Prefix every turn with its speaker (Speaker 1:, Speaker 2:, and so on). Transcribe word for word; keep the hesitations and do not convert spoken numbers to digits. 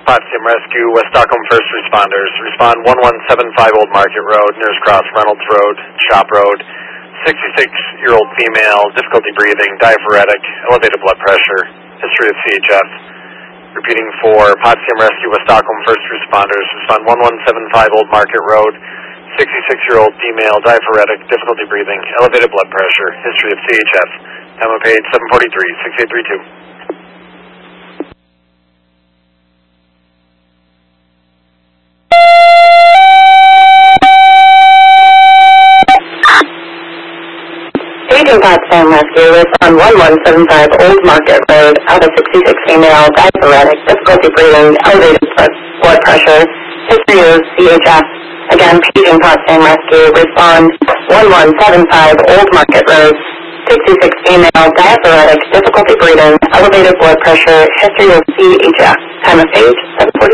Speaker 1: Potsdam Rescue, West Stockholm First Responders. Respond one one seven five Old Market Road, Nears Cross, Reynolds Road, Shop Road. sixty-six-year-old female, difficulty breathing, diaphoretic, elevated blood pressure, history of C H F. Repeating for Potsdam Rescue, West Stockholm First Responders. Respond one one seven five Old Market Road, sixty-six-year-old female, diaphoretic, difficulty breathing, elevated blood pressure, history of C H F. Time of page seven forty-three, six eight three two.
Speaker 2: Paging Potsdam Rescue is on one one seven five Old Market Road, out of sixty-six female, diaphoretic, difficulty breathing, elevated blood pressure, history of C H F. Again, Paging Potsdam Rescue, respond one one seven five Old Market Road, sixty-six female, diaphoretic, difficulty breathing, elevated blood pressure, history of C H F. Time of page seven forty.